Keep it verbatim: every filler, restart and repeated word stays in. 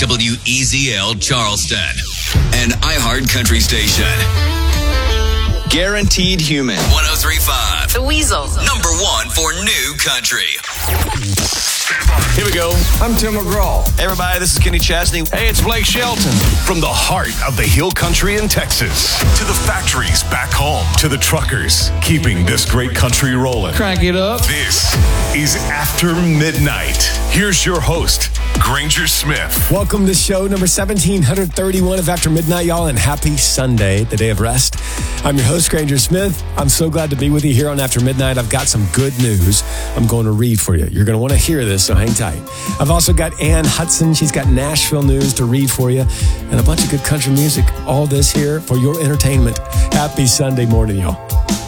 W E Z L Charleston, an iHeart country station. Guaranteed Human. one oh three point five. The Weasel. Number one for new country. Here we go. I'm Tim McGraw. Hey everybody, this is Kenny Chesney. Hey, it's Blake Shelton. From the heart of the Hill Country in Texas to the factories back home to the truckers keeping this great country rolling. Crank it up. This is After Midnight. Here's your host, Granger Smith. Welcome to show number seventeen thirty-one of After Midnight, y'all, and happy Sunday, the day of rest. I'm your host, Granger Smith. I'm so glad to be with you here on After Midnight. I've got some good news I'm going to read for you. You're going to want to hear this, so hang tight. I've also got Ann Hudson. She's got Nashville news to read for you and a bunch of good country music. All this here for your entertainment. Happy Sunday morning, y'all.